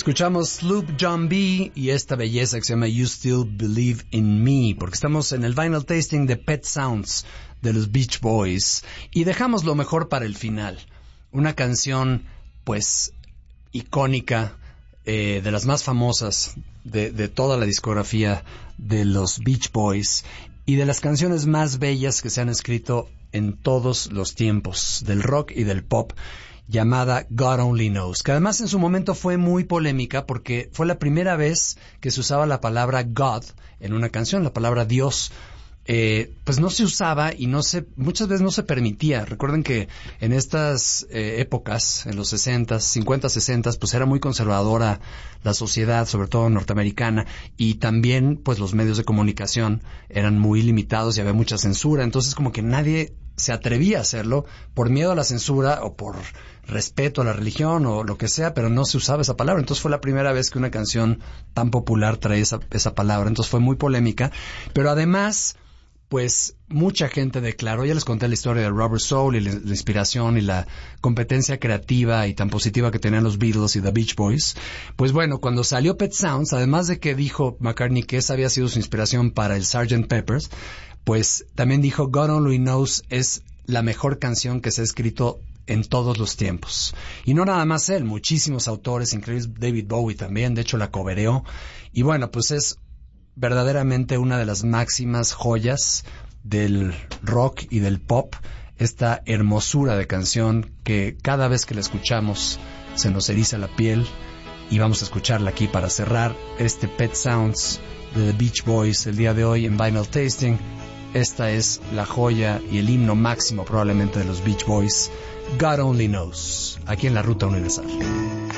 Escuchamos Sloop John B. y esta belleza que se llama You Still Believe in Me, porque estamos en el Vinyl Tasting de Pet Sounds de los Beach Boys y dejamos lo mejor para el final. Una canción, pues, icónica, de las más famosas de toda la discografía de los Beach Boys y de las canciones más bellas que se han escrito en todos los tiempos del rock y del pop, llamada God Only Knows, que además en su momento fue muy polémica porque fue la primera vez que se usaba la palabra God en una canción, la palabra Dios. Pues no se usaba y muchas veces no se permitía. Recuerden que en estas épocas, en los 60s, 50s, 60s, pues era muy conservadora la sociedad, sobre todo norteamericana, y también pues los medios de comunicación eran muy limitados y había mucha censura, entonces como que nadie se atrevía a hacerlo por miedo a la censura o por respeto a la religión o lo que sea, pero no se usaba esa palabra. Entonces fue la primera vez que una canción tan popular trae esa palabra, entonces fue muy polémica, pero además pues mucha gente declaró, ya les conté la historia de Robert Soul y la inspiración y la competencia creativa y tan positiva que tenían los Beatles y The Beach Boys. Pues bueno, cuando salió Pet Sounds, además de que dijo McCartney que esa había sido su inspiración para el Sgt. Pepper's, pues también dijo God Only Knows es la mejor canción que se ha escrito en todos los tiempos. Y no nada más él, muchísimos autores, incluidos David Bowie también, de hecho la covereó. Y bueno, pues es verdaderamente una de las máximas joyas del rock y del pop, esta hermosura de canción que cada vez que la escuchamos se nos eriza la piel, y vamos a escucharla aquí para cerrar este Pet Sounds de The Beach Boys el día de hoy en Vinyl Tasting. Esta es la joya y el himno máximo probablemente de los Beach Boys, God Only Knows, aquí en la Ruta Universal.